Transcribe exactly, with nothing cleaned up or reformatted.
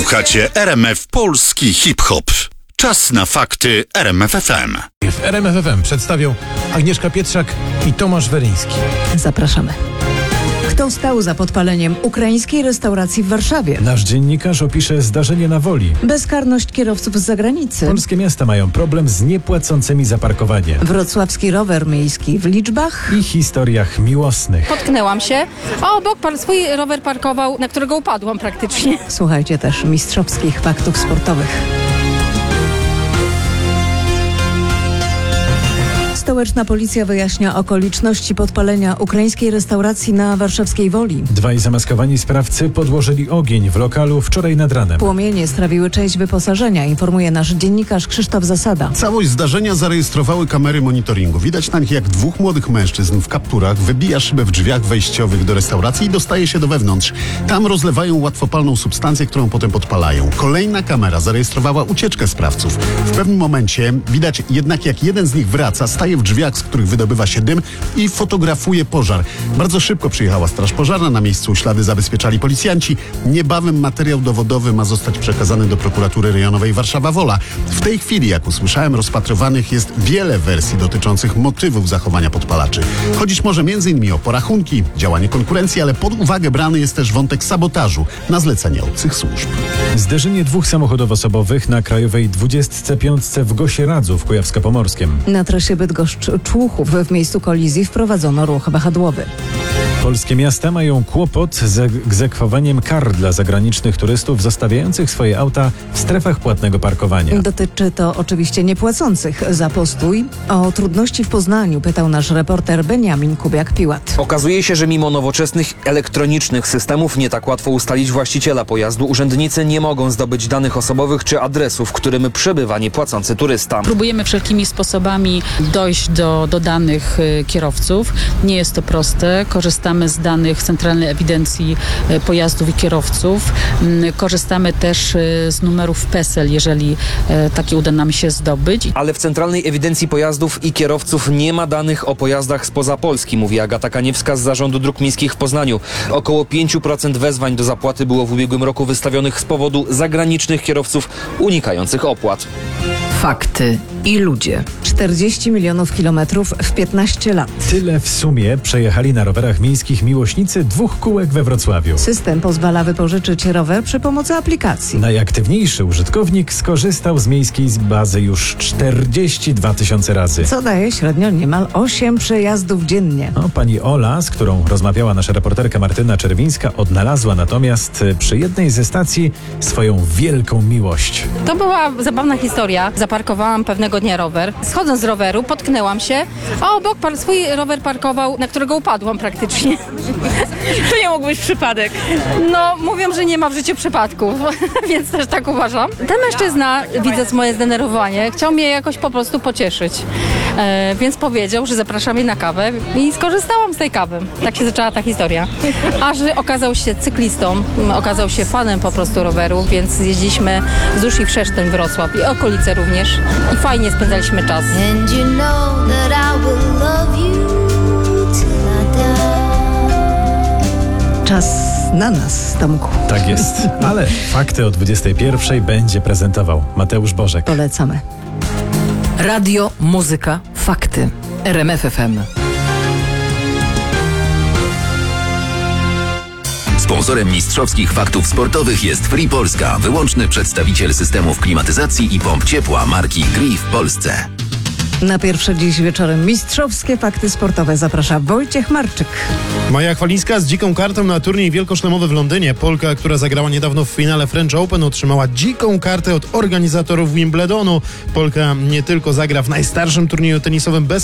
Słuchacie R M F Polski Hip-Hop. Czas na fakty R M F F M. W R M F F M przedstawią Agnieszka Pietrzak i Tomasz Weryński. Zapraszamy. Kto stał za podpaleniem ukraińskiej restauracji w Warszawie? Nasz dziennikarz opisze zdarzenie na Woli. Bezkarność kierowców z zagranicy. Polskie miasta mają problem z niepłacącymi za parkowanie. Wrocławski rower miejski w liczbach. I historiach miłosnych. Potknęłam się, a obok pan swój rower parkował, na którego upadłam praktycznie. Słuchajcie też mistrzowskich faktów sportowych. Stołeczna policja wyjaśnia okoliczności podpalenia ukraińskiej restauracji na warszawskiej Woli. Dwaj zamaskowani sprawcy podłożyli ogień w lokalu wczoraj nad ranem. Płomienie strawiły część wyposażenia, informuje nasz dziennikarz Krzysztof Zasada. Całość zdarzenia zarejestrowały kamery monitoringu. Widać na nich, jak dwóch młodych mężczyzn w kapturach wybija szybę w drzwiach wejściowych do restauracji i dostaje się do wewnątrz. Tam rozlewają łatwopalną substancję, którą potem podpalają. Kolejna kamera zarejestrowała ucieczkę sprawców. W pewnym momencie widać jednak, jak jeden z nich wraca, staje w drzwiach, z których wydobywa się dym i fotografuje pożar. Bardzo szybko przyjechała straż pożarna, na miejscu ślady zabezpieczali policjanci. Niebawem materiał dowodowy ma zostać przekazany do prokuratury rejonowej Warszawa-Wola. W tej chwili, jak usłyszałem, rozpatrywanych jest wiele wersji dotyczących motywów zachowania podpalaczy. Chodzić może między innymi o porachunki, działanie konkurencji, ale pod uwagę brany jest też wątek sabotażu na zlecenie obcych służb. Zderzenie dwóch samochodów osobowych na Krajowej dwudziestce piątce w Gosie-Radzu w Kujawsko-Pomorskiem. Na trasie Bydgoszcz-Człuchów w miejscu kolizji wprowadzono ruch wahadłowy. Polskie miasta mają kłopot z egzekwowaniem kar dla zagranicznych turystów zostawiających swoje auta w strefach płatnego parkowania. Dotyczy to oczywiście niepłacących za postój. O trudności w Poznaniu pytał nasz reporter Beniamin Kubiak-Piłat. Okazuje się, że mimo nowoczesnych elektronicznych systemów nie tak łatwo ustalić właściciela pojazdu. Urzędnicy nie mogą zdobyć danych osobowych czy adresu, w którym przebywa niepłacący turysta. Próbujemy wszelkimi sposobami dojść do, do danych y, kierowców. Nie jest to proste. Korzystamy z danych Centralnej Ewidencji y, Pojazdów i Kierowców. Y, korzystamy też y, z numerów PESEL, jeżeli y, takie uda nam się zdobyć. Ale w Centralnej Ewidencji Pojazdów i Kierowców nie ma danych o pojazdach spoza Polski, mówi Agata Kaniewska z Zarządu Dróg Miejskich w Poznaniu. Około pięć procent wezwań do zapłaty było w ubiegłym roku wystawionych z powodu zagranicznych kierowców unikających opłat. Fakty i ludzie. czterdzieści milionów kilometrów w piętnaście lat. Tyle w sumie przejechali na rowerach miejskich miłośnicy dwóch kółek we Wrocławiu. System pozwala wypożyczyć rower przy pomocy aplikacji. Najaktywniejszy użytkownik skorzystał z miejskiej bazy już czterdzieści dwa tysiące razy. Co daje średnio niemal osiem przejazdów dziennie. No, pani Ola, z którą rozmawiała nasza reporterka Martyna Czerwińska, odnalazła natomiast przy jednej ze stacji swoją wielką miłość. To była zabawna historia. Zaparkowałam pewnego dnia rower. Schodząc z roweru, potknęłam się, a obok pan swój rower parkował, na którego upadłam praktycznie. To nie mógł być przypadek. No, mówią, że nie ma w życiu przypadków, więc też tak uważam. Ten mężczyzna, widząc moje zdenerwowanie, chciał mnie jakoś po prostu pocieszyć. E, więc powiedział, że zapraszam mnie na kawę i skorzystałam z tej kawy. Tak się zaczęła ta historia. Aż okazał się cyklistą, okazał się fanem po prostu roweru, więc jeździliśmy wzdłuż i wszerz ten Wrocław i okolice również. I fajnie spędzaliśmy czas. And you know that I will love you till I die. Czas na nas, Tomku. Tak jest, ale fakty o dwudziestej pierwszej będzie prezentował Mateusz Bożek. Polecamy. Radio, muzyka, fakty. R M F F M. Sponsorem mistrzowskich faktów sportowych jest Free Polska, wyłączny przedstawiciel systemów klimatyzacji i pomp ciepła marki Gree w Polsce. Na pierwsze dziś wieczorem mistrzowskie fakty sportowe zaprasza Wojciech Marczyk. Maja Chwalińska z dziką kartą na turniej wielkoszlemowy w Londynie. Polka, która zagrała niedawno w finale French Open, otrzymała dziką kartę od organizatorów Wimbledonu. Polka nie tylko zagra w najstarszym turnieju tenisowym bez